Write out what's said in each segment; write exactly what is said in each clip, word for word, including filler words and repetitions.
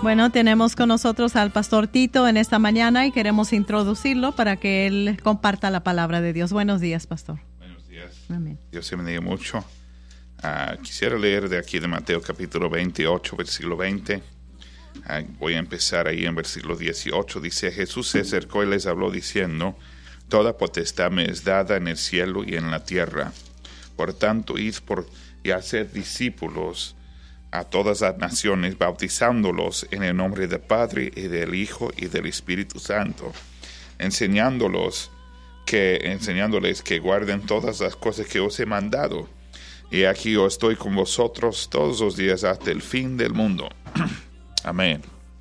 Bueno, tenemos con nosotros al pastor Tito en esta mañana y queremos introducirlo para que él comparta la palabra de Dios. Buenos días, pastor. Buenos días. Amén. Dios se bendiga mucho. Uh, quisiera leer de aquí de Mateo capítulo veintiocho, versículo veinte. Uh, voy a empezar ahí en versículo dieciocho. Dice: Jesús se acercó y les habló diciendo: Toda potestad me es dada en el cielo y en la tierra. Por tanto, id por y haced discípulos a todas las naciones, bautizándolos en el nombre del Padre y del Hijo y del Espíritu Santo, enseñándolos que, enseñándoles que guarden todas las cosas que os he mandado. Y aquí yo estoy con vosotros todos los días hasta el fin del mundo. Amén.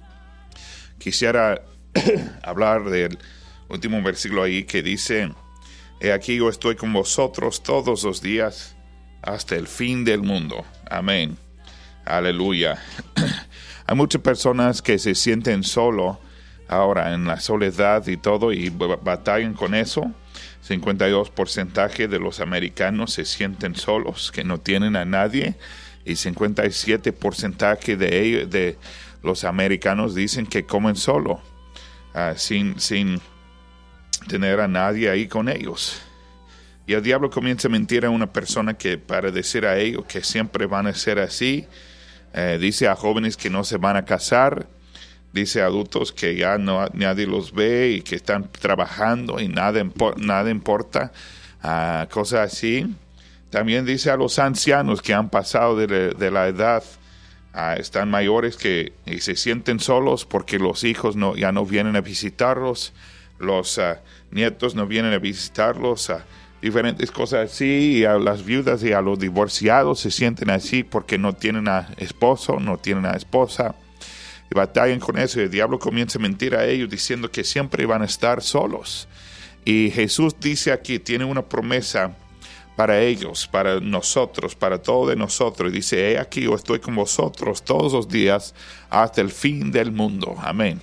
Quisiera hablar del último versículo ahí que dice: He aquí yo estoy con vosotros todos los días hasta el fin del mundo. Amén. Aleluya. Hay muchas personas que se sienten solo ahora en la soledad y todo y batallan con eso. cincuenta y dos por ciento de los americanos se sienten solos, que no tienen a nadie, y cincuenta y siete por ciento de ellos, de los americanos dicen que comen solo, uh, sin, sin tener a nadie ahí con ellos. Y el diablo comienza a mentir a una persona que para decir a ellos que siempre van a ser así. Eh, dice a jóvenes que no se van a casar. Dice a adultos que ya no, nadie los ve y que están trabajando y nada, impor- nada importa. Uh, cosas así. También dice a los ancianos que han pasado de, de, de la edad. Uh, están mayores que y se sienten solos porque los hijos no, ya no vienen a visitarlos. Los uh, nietos no vienen a visitarlos. Uh, diferentes cosas así, y a las viudas y a los divorciados se sienten así porque no tienen a esposo, no tienen a esposa, y batallan con eso, y el diablo comienza a mentir a ellos diciendo que siempre van a estar solos. Y Jesús dice aquí, tiene una promesa para ellos, para nosotros, para todos de nosotros, y dice: He aquí yo estoy con vosotros todos los días hasta el fin del mundo. Amén.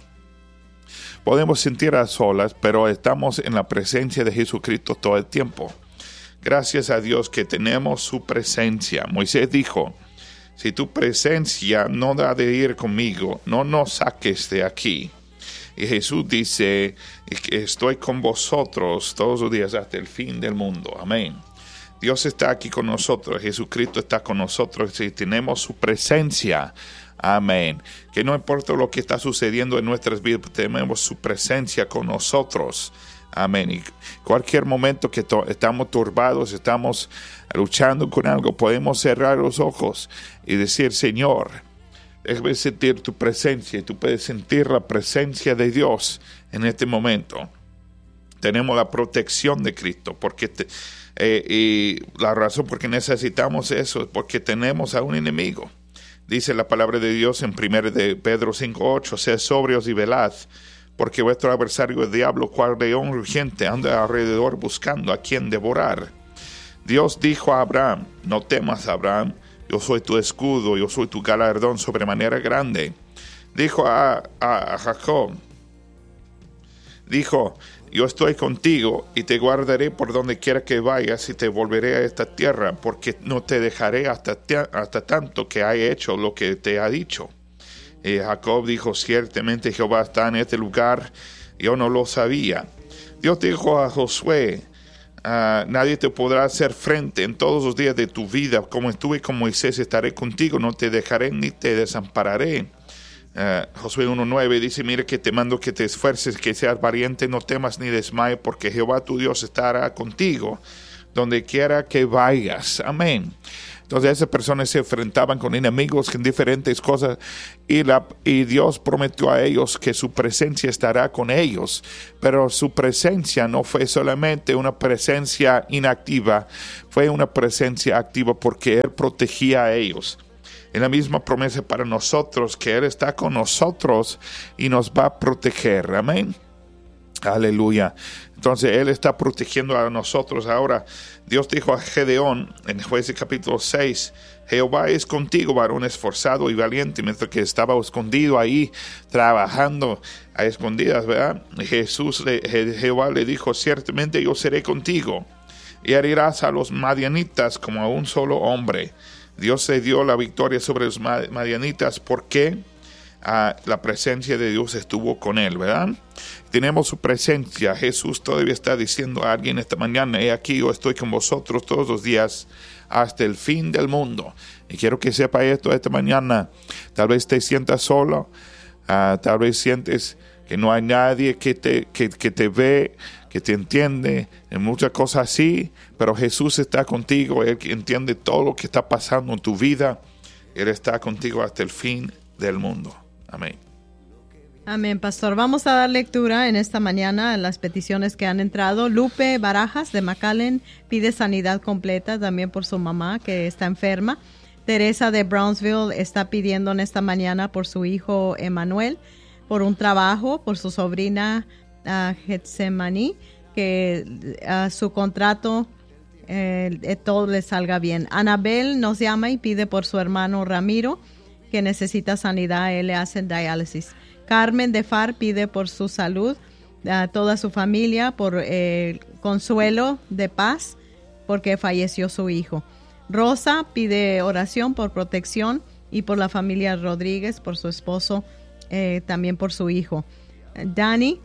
Podemos sentir a solas, pero estamos en la presencia de Jesucristo todo el tiempo. Gracias a Dios que tenemos su presencia. Moisés dijo: si tu presencia no ha de ir conmigo, no nos saques de aquí. Y Jesús dice: estoy con vosotros todos los días hasta el fin del mundo. Amén. Dios está aquí con nosotros, Jesucristo está con nosotros y tenemos su presencia. Amén. Que no importa lo que está sucediendo en nuestras vidas, tenemos su presencia con nosotros. Amén. Y cualquier momento que to- estamos turbados, estamos luchando con algo, podemos cerrar los ojos y decir: Señor, déjame sentir tu presencia. Y tú puedes sentir la presencia de Dios en este momento. Tenemos la protección de Cristo, porque te, eh, y la razón por que necesitamos eso es porque tenemos a un enemigo. Dice la palabra de Dios en primera de Pedro cinco ocho: Sed sobrios y velad, porque vuestro adversario el diablo, cual león rugiente, anda alrededor buscando a quien devorar. Dios dijo a Abraham: No temas, Abraham, yo soy tu escudo, yo soy tu galardón sobremanera grande. Dijo a, a, a Jacob, dijo: Yo estoy contigo y te guardaré por donde quiera que vayas y te volveré a esta tierra, porque no te dejaré hasta, hasta tanto que haya hecho lo que te ha dicho. Y Jacob dijo: Ciertamente Jehová está en este lugar, yo no lo sabía. Dios dijo a Josué: uh, Nadie te podrá hacer frente en todos los días de tu vida. Como estuve con Moisés, estaré contigo, no te dejaré ni te desampararé. Uh, Josué uno nueve dice: Mire que te mando que te esfuerces, que seas valiente, no temas ni desmayes, porque Jehová tu Dios estará contigo donde quiera que vayas. Amén. Entonces esas personas se enfrentaban con enemigos en diferentes cosas y, la, y Dios prometió a ellos que su presencia estará con ellos, pero su presencia no fue solamente una presencia inactiva, fue una presencia activa porque Él protegía a ellos. Es la misma promesa para nosotros, que Él está con nosotros y nos va a proteger. Amén. Aleluya. Entonces Él está protegiendo a nosotros. Ahora Dios dijo a Gedeón en Jueces capítulo seis: Jehová es contigo, varón esforzado y valiente. Mientras que estaba escondido ahí trabajando a escondidas, ¿verdad? Jesús, le, Jehová le dijo: ciertamente yo seré contigo y herirás a los madianitas como a un solo hombre. Dios se dio la victoria sobre los madianitas. ¿Por qué? uh, la presencia de Dios estuvo con él, ¿verdad? Tenemos su presencia. Jesús todavía está diciendo a alguien esta mañana: he aquí, yo estoy con vosotros todos los días hasta el fin del mundo. Y quiero que sepa esto esta mañana. Tal vez te sientas solo, uh, tal vez sientes que no hay nadie que te, que, que te ve, que te entiende, en muchas cosas así, pero Jesús está contigo. Él entiende todo lo que está pasando en tu vida. Él está contigo hasta el fin del mundo. Amén. Amén, pastor. Vamos a dar lectura en esta mañana a las peticiones que han entrado. Lupe Barajas de McAllen pide sanidad completa también por su mamá que está enferma. Teresa de Brownsville está pidiendo en esta mañana por su hijo Emanuel, por un trabajo, por su sobrina uh, Getsemaní, que uh, su contrato eh, todo le salga bien. Anabel nos llama y pide por su hermano Ramiro, que necesita sanidad. Él le hace diálisis. Carmen de Far pide por su salud, a toda su familia, por eh, consuelo de paz, porque falleció su hijo. Rosa pide oración por protección y por la familia Rodríguez, por su esposo, eh, también por su hijo. Dani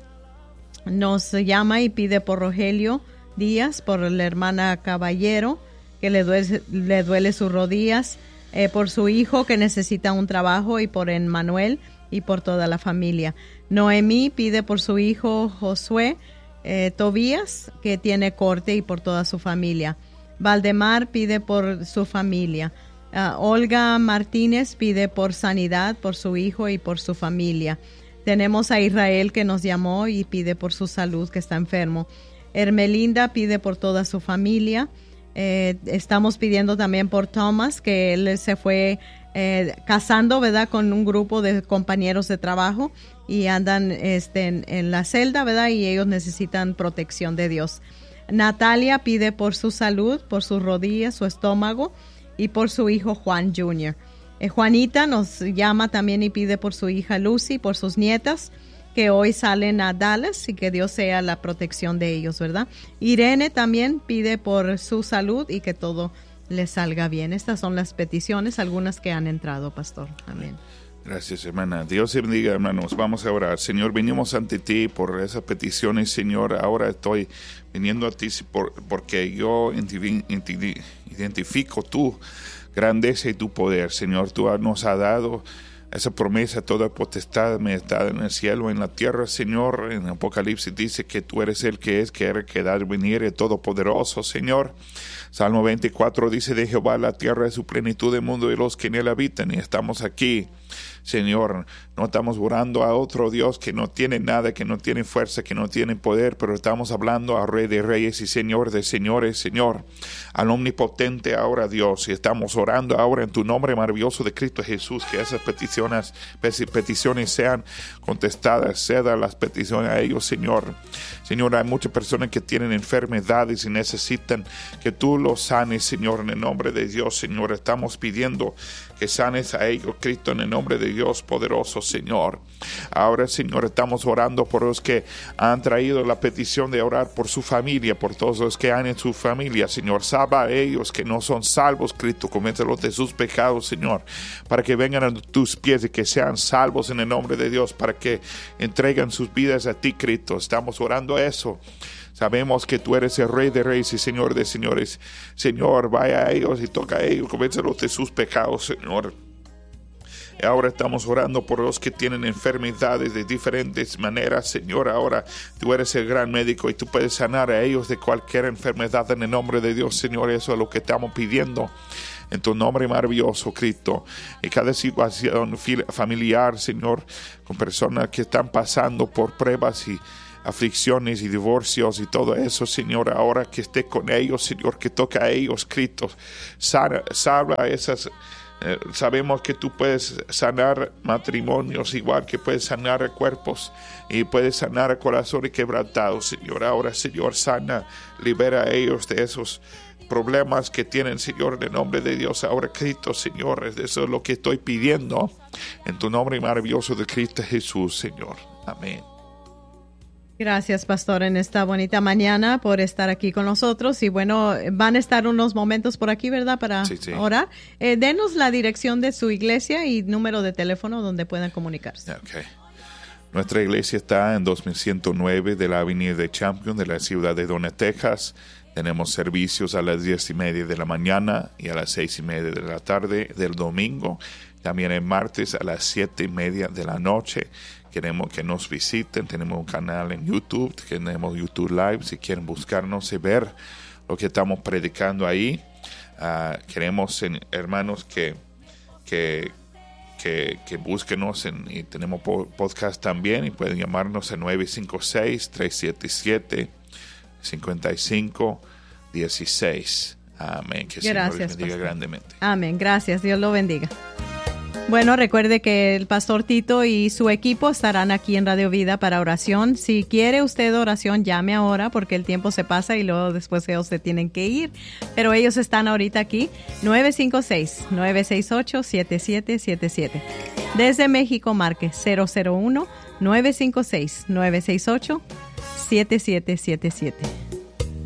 nos llama y pide por Rogelio Díaz, por la hermana Caballero, que le duele, le duele sus rodillas, eh, por su hijo que necesita un trabajo, y por Emmanuel y por toda la familia. Noemí pide por su hijo Josué eh, Tobías, que tiene corte, y por toda su familia. Valdemar pide por su familia. Uh, Olga Martínez pide por sanidad por su hijo y por su familia. Tenemos a Israel que nos llamó y pide por su salud, que está enfermo. Hermelinda pide por toda su familia. Eh, estamos pidiendo también por Thomas, que él se fue eh, casando, ¿verdad?, con un grupo de compañeros de trabajo y andan este, en, en la celda, ¿verdad?, y ellos necesitan protección de Dios. Natalia pide por su salud, por sus rodillas, su estómago, y por su hijo Juan junior Eh, Juanita nos llama también y pide por su hija Lucy, por sus nietas, que hoy salen a Dallas, y que Dios sea la protección de ellos, ¿verdad? Irene también pide por su salud y que todo le salga bien. Estas son las peticiones, algunas que han entrado, pastor. Amén. Gracias, hermana. Dios te bendiga, hermanos. Vamos a orar. Señor, venimos ante ti por esas peticiones, Señor. Ahora estoy viniendo a ti por, porque yo identifico tu grandeza y tu poder, Señor. Tú nos has dado esa promesa: toda potestad me está en el cielo, en la tierra, Señor. En Apocalipsis dice que tú eres el que es, que eres, que da venir, el todopoderoso, Señor. Salmo veinticuatro dice: de Jehová la tierra es su plenitud, del mundo y los que en él habitan. Y estamos aquí, Señor. No estamos orando a otro Dios que no tiene nada, que no tiene fuerza, que no tiene poder, pero estamos hablando a Rey de Reyes y Señor de Señores, Señor, al omnipotente ahora Dios. Y estamos orando ahora en tu nombre maravilloso de Cristo Jesús, que esas peticiones, peticiones sean contestadas, ceda las peticiones a ellos, Señor. Señor, hay muchas personas que tienen enfermedades y necesitan que tú los sanes, Señor, en el nombre de Dios, Señor. Estamos pidiendo que sanes a ellos, Cristo, en el nombre de Dios poderoso, Señor. Ahora, Señor, estamos orando por los que han traído la petición de orar por su familia, por todos los que han en su familia, Señor. Salva a ellos que no son salvos, Cristo. Convéncelos de sus pecados, Señor, para que vengan a tus pies y que sean salvos en el nombre de Dios, para que entreguen sus vidas a ti, Cristo. Estamos orando eso. Sabemos que tú eres el Rey de Reyes y Señor de Señores. Señor, vaya a ellos y toca a ellos, convéncelos de sus pecados, Señor. Y ahora estamos orando por los que tienen enfermedades de diferentes maneras, Señor. Ahora tú eres el gran médico y tú puedes sanar a ellos de cualquier enfermedad en el nombre de Dios, Señor. Eso es lo que estamos pidiendo en tu nombre maravilloso, Cristo. Y cada situación familiar, Señor, con personas que están pasando por pruebas y aflicciones y divorcios y todo eso, Señor, ahora que esté con ellos, Señor, que toca a ellos, Cristo. Sana, salva esas. Eh, sabemos que tú puedes sanar matrimonios, igual que puedes sanar cuerpos y puedes sanar corazones quebrantados, Señor. Ahora, Señor, sana, libera a ellos de esos problemas que tienen, Señor, en el nombre de Dios. Ahora, Cristo, Señor, eso es lo que estoy pidiendo en tu nombre maravilloso de Cristo Jesús, Señor. Amén. Gracias, pastor, en esta bonita mañana por estar aquí con nosotros. Y bueno, van a estar unos momentos por aquí, ¿verdad? Para sí, sí. orar. Eh, denos la dirección de su iglesia y número de teléfono donde puedan comunicarse. Okay. Nuestra iglesia está en dos mil ciento nueve de la avenida de Champion de la ciudad de Donner, Texas. Tenemos servicios a las diez y media de la mañana y a las seis y media de la tarde del domingo. También el martes a las siete y media de la noche. Queremos que nos visiten. Tenemos un canal en YouTube. Tenemos YouTube Live. Si quieren buscarnos y ver lo que estamos predicando ahí. Uh, queremos, en, hermanos, que, que, que, que búsquenos. En, y tenemos podcast también. Y pueden llamarnos al nueve cinco seis, tres siete siete, cinco cinco uno seis. Amén. Que el Señor les bendiga grandemente. Amén. Gracias. Dios lo bendiga. Bueno, recuerde que el pastor Tito y su equipo estarán aquí en Radio Vida para oración. Si quiere usted oración, llame ahora porque el tiempo se pasa y luego después ellos se tienen que ir. Pero ellos están ahorita aquí, nueve cinco seis, nueve seis ocho, siete siete siete siete. Desde México, marque cero cero uno, nueve cinco seis, nueve seis ocho, siete siete siete siete.